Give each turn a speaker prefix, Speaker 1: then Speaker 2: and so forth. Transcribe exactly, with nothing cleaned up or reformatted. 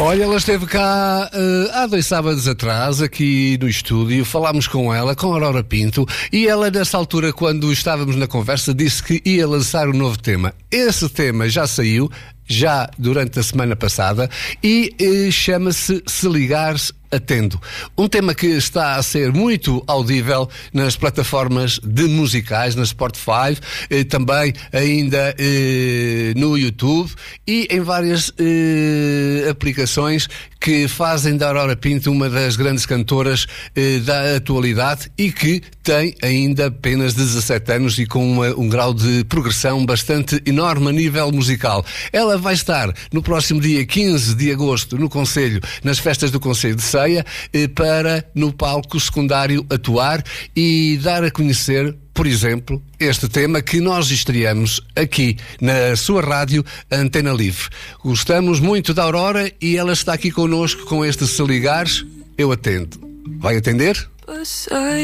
Speaker 1: Olha, ela esteve cá uh, há dois sábados atrás, aqui no estúdio, falámos com ela, com a Aurora Pinto, e ela, nessa altura, quando estávamos na conversa, disse que ia lançar um novo tema. Esse tema já saiu, já durante a semana passada, e uh, chama-se Se Ligares, Atendo. Um tema que está a ser muito audível nas plataformas de musicais, na Spotify, eh, também ainda eh, no YouTube e em várias eh, aplicações que fazem da Aurora Pinto uma das grandes cantoras eh, da atualidade e que tem ainda apenas dezassete anos e com uma, um grau de progressão bastante enorme a nível musical. Ela vai estar no próximo dia quinze de agosto no Conselho, nas festas do Conselho de Ceia, para no palco secundário atuar e dar a conhecer, por exemplo, este tema que nós estreamos aqui na sua rádio Antena Livre. Gostamos muito da Aurora e ela está aqui connosco com este Se Ligares, Eu Atendo. Vai atender?